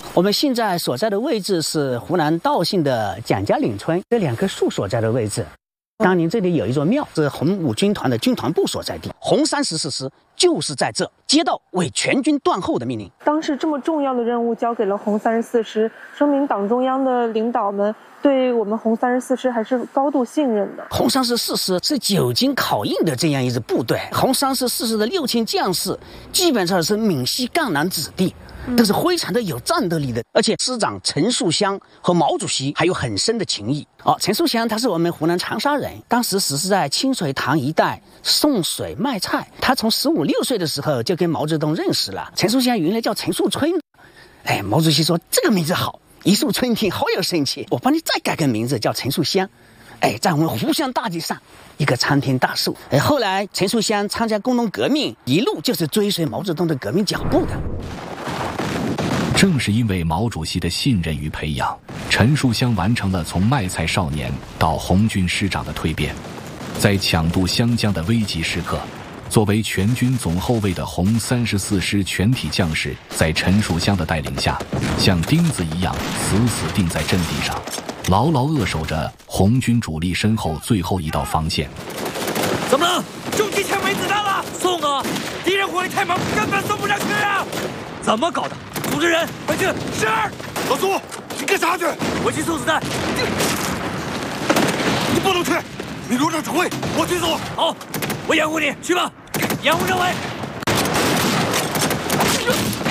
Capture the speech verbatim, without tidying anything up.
我们现在所在的位置是湖南道信的蒋家岭村，这两棵树所在的位置。当年这里有一座庙，是红五军团的军团部所在地。红三十四师就是在这接到为全军断后的命令。 当时这么重要的任务交给了红三十四师，说明党中央的领导们对我们红三十四师还是高度信任的。 红三十四师是久经考验的这样一支部队，红三十四师的六千将士基本上是闽西赣南子弟。都是非常的有战斗力的，而且师长陈树湘和毛主席还有很深的情谊。哦，陈树湘他是我们湖南长沙人，当时实施在清水塘一带送水卖菜。他从十五六岁的时候就跟毛泽东认识了。陈树湘原来叫陈树春，哎，毛主席说这个名字好，一树春天，好有生气，我帮你再改个名字叫陈树湘。哎，在我们湖湘大地上一个参天大树。哎，后来陈树湘参加工农革命，一路就是追随毛泽东的革命脚步的。 正是因为毛主席的信任与培养，陈树湘完成了从卖菜少年到红军师长的蜕变。在抢渡湘江的危急时刻，作为全军总后卫的红三十四师全体将士，在陈树湘的带领下，像钉子一样死死钉在阵地上，牢牢扼守着红军主力身后最后一道防线。 怎么了？重机枪没子弹了，送啊！敌人火力太猛，根本送不上去啊！怎么搞的？组织人回去。是。 老苏，你干啥去？ 我去送子弹。 你不能去，你留着指挥，我去送。 好，我掩护你，去吧，掩护政委。